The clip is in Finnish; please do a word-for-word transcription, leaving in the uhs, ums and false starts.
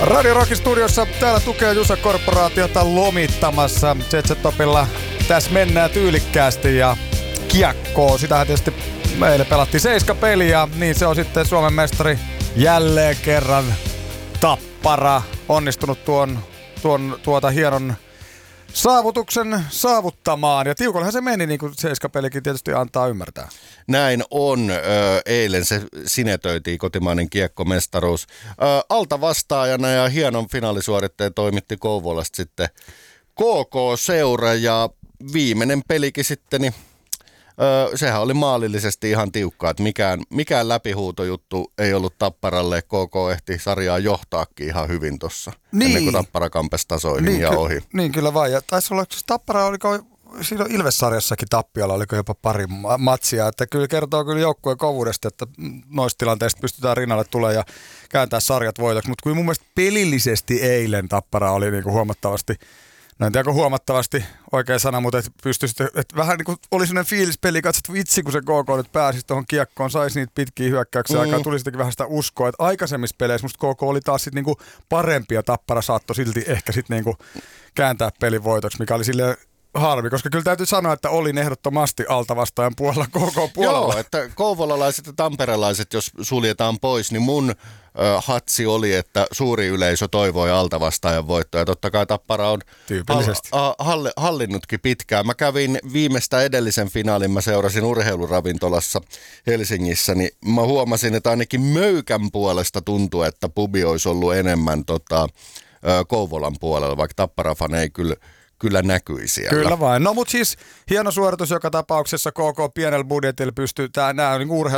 Radio Rockin studiossa täällä tukee Jusa Korporaatiota lomittamassa. Z-Topilla tässä mennään tyylikkäästi ja kiekkoa. Sitähän tietysti meille pelattiin seiska peliä, niin se on sitten Suomen mestari jälleen kerran Tappara. Onnistunut tuon, tuon tuota hienon saavutuksen saavuttamaan. Ja tiukollehan se meni, niin kuin seiskapelikin tietysti antaa ymmärtää. Näin on. Eilen se sinetöitiin, kotimainen kiekkomestaruus. Alta vastaajana ja hienon finaalisuoritteen toimitti Kouvolasta sitten K K-seura ja viimeinen pelikin sitten, niin Öö, sehän oli maalillisesti ihan tiukkaa, että mikään, mikään läpihuutojuttu ei ollut Tapparalle. K K ehti sarjaa johtaakin ihan hyvin tuossa, niin. Ennen kuin Tappara kampesi tasoihin niin, ja ky- ohi. Niin kyllä vain. Ja taisi olla, Tappara oliko siinä Ilves-sarjassakin tappiolla, oliko jopa pari matsia. Että kyllä kertoo kyllä joukkueen kovuudesta, että noista tilanteista pystytään rinnalle tulemaan ja kääntää sarjat voitoksi. Mutta kyllä mun mielestä pelillisesti eilen Tappara oli niinku huomattavasti, no en tiedä huomattavasti oikea sana, mutta että pystyisi, että vähän niin kuin oli sellainen fiilispeli, katsot vitsi, kun se K K nyt pääsisi tuohon kiekkoon, saisi niitä pitkiä hyökkäyksiä mm. aikaan, tuli sittenkin vähän sitä uskoa, että aikaisemmissa peleissä musta K K oli taas sitten niinku parempi ja Tappara saattoi silti ehkä sitten niinku kääntää pelin voitoksi, mikä oli silleen harmi, koska kyllä täytyy sanoa, että olin ehdottomasti altavastaajan puolella K K puolella. Joo, että kouvolalaiset ja tamperelaiset, jos suljetaan pois, niin mun ö, hatsi oli, että suuri yleisö toivoi altavastaajan voittoa. Ja totta kai Tappara on hall, hall, hallinnutkin pitkään. Mä kävin viimeistä edellisen finaalin, mä seurasin urheiluravintolassa Helsingissä, niin mä huomasin, että ainakin Möykän puolesta tuntuu, että pubi olisi ollut enemmän tota, ö, Kouvolan puolella, vaikka Tappara-fan ei kyllä Kyllä näkyi siellä. Kyllä vain. No mutta siis hieno suoritus joka tapauksessa K K pienellä budjetilla pystyy, nämä on niin urheilu